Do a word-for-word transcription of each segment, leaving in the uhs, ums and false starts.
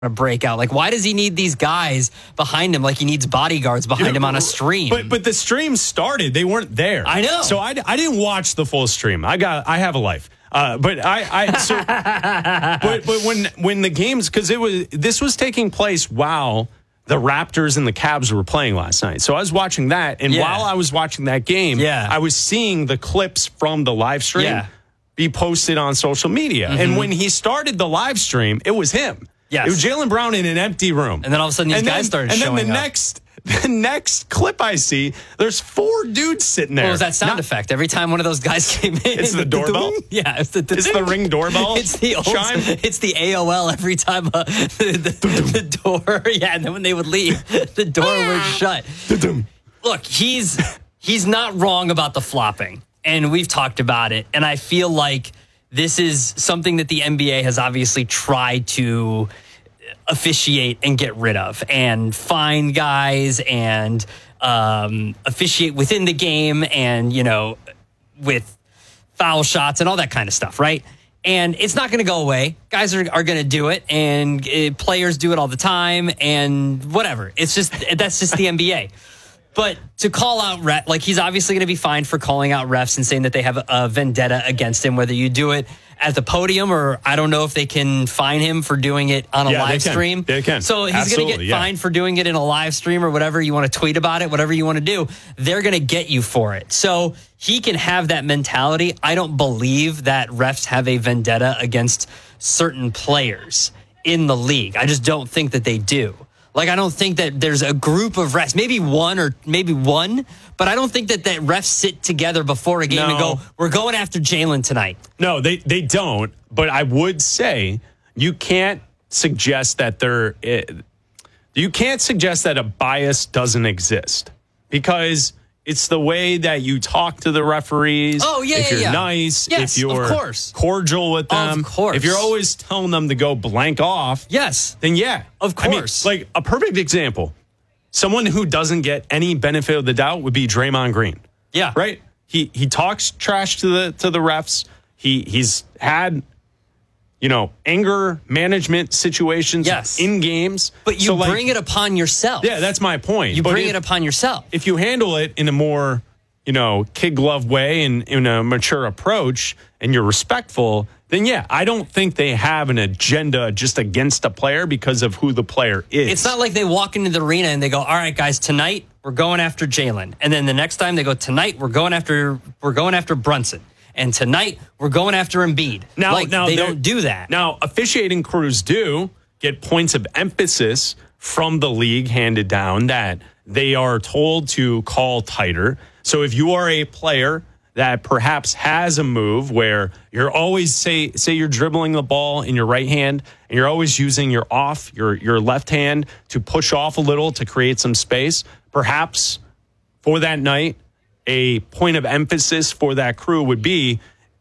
a breakout. Like, why does he need these guys behind him like he needs bodyguards behind yeah, him on a stream? But but the stream started. They weren't there. I know. So I, I didn't watch the full stream. I got I have a life. Uh, but I, I so but but when when the games, because it was this was taking place while the Raptors and the Cavs were playing last night. So I was watching that, and yeah. while I was watching that game, yeah. I was seeing the clips from the live stream yeah. be posted on social media. Mm-hmm. And when he started the live stream, it was him. Yes. It was Jaylen Brown in an empty room. And then all of a sudden these and guys then, started and showing then the up. next the next clip I see, there's four dudes sitting there. What was that sound Not, effect? Every time one of those guys came in. It's the doorbell? Yeah. It's the, it's the ring doorbell It's the old, chime? It's the A O L every time uh, the, the, the door. Yeah, and then when they would leave, the door would shut. Look, he's he's not wrong about the flopping. And we've talked about it. And I feel like this is something that the N B A has obviously tried to officiate and get rid of and fine guys and um, officiate within the game and, you know, with foul shots and all that kind of stuff, right? And it's not going to go away. Guys are, are going to do it, and uh, players do it all the time, and whatever. It's just, that's just the N B A. But to call out, ref, like, he's obviously going to be fined for calling out refs and saying that they have a, a vendetta against him, whether you do it at the podium or I don't know if they can fine him for doing it on a yeah, live they stream. They can. So he's going to get yeah. fined for doing it in a live stream or whatever you want to tweet about it, whatever you want to do. They're going to get you for it. So he can have that mentality. I don't believe that refs have a vendetta against certain players in the league. I just don't think that they do. Like, I don't think that there's a group of refs, maybe one or maybe one, but I don't think that, that refs sit together before a game no. and go, we're going after Jaylen tonight. No, they, they don't. But I would say you can't suggest that there, you can't suggest that a bias doesn't exist because it's the way that you talk to the referees. Oh, yeah, If yeah, you're yeah. nice, Yes, if you're of course. cordial with them. Of course. If you're always telling them to go blank off. Yes. Then yeah. Of course. I mean, like a perfect example. Someone who doesn't get any benefit of the doubt would be Draymond Green. Yeah. Right? He he talks trash to the to the refs. He he's had you know, anger management situations yes. in games. But you so, like, bring it upon yourself. Yeah, that's my point. You but bring if, it upon yourself. If you handle it in a more, you know, kid glove way and in a mature approach and you're respectful, then yeah, I don't think they have an agenda just against a player because of who the player is. It's not like they walk into the arena and they go, all right, guys, tonight we're going after Jaylen. And then the next time they go, tonight we're going after we're going after Brunson. And tonight, we're going after Embiid. Now, like, now they don't do that. Now, officiating crews do get points of emphasis from the league handed down that they are told to call tighter. So if you are a player that perhaps has a move where you're always, say, say you're dribbling the ball in your right hand and you're always using your off, your, your left hand to push off a little to create some space, perhaps for that night, a point of emphasis for that crew would be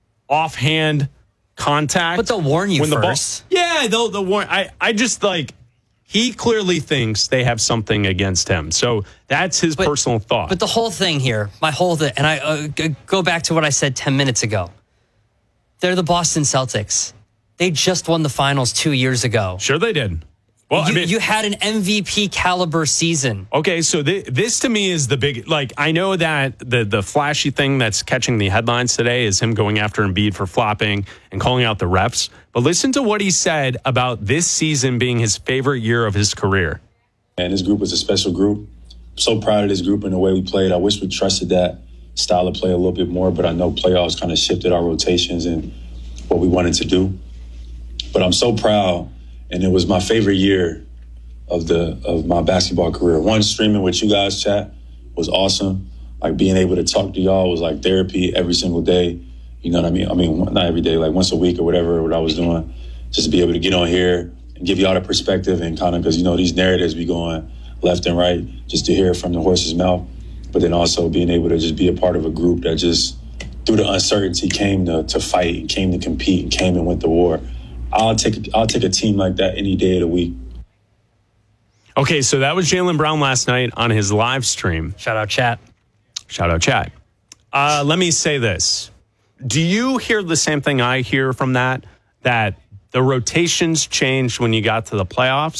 offhand contact. But they'll warn you when first. The ball, yeah, they'll, they'll warn. I, I just like, he clearly thinks they have something against him. So that's his but, personal thought. But the whole thing here, my whole thing, and I uh, go back to what I said ten minutes ago. They're the Boston Celtics. They just won the finals two years ago. Sure they did. Well, you, I mean, you had an M V P caliber season. Okay, so th- this to me is the big, like, I know that the the flashy thing that's catching the headlines today is him going after Embiid for flopping and calling out the refs. But listen to what he said about this season being his favorite year of his career. And this group was a special group. I'm so proud of this group and the way we played. I wish we trusted that style of play a little bit more, but I know playoffs kind of shifted our rotations and what we wanted to do. But I'm so proud. And it was my favorite year of the of my basketball career. One, streaming with you guys, chat, was awesome. Like, being able to talk to y'all was like therapy every single day. You know what I mean? I mean, not every day, like once a week or whatever, what I was doing. Just to be able to get on here and give y'all the perspective and kind of, because, you know, these narratives be going left and right, just to hear it from the horse's mouth. But then also being able to just be a part of a group that just, through the uncertainty, came to, to fight and came to compete and came and went to war. I'll take I'll take a team like that any day of the week. Okay, so that was Jaylen Brown last night on his live stream. Shout out, chat. Shout out, chat. Uh, let me say this. Do you hear the same thing I hear from that? That The rotations changed when you got to the playoffs.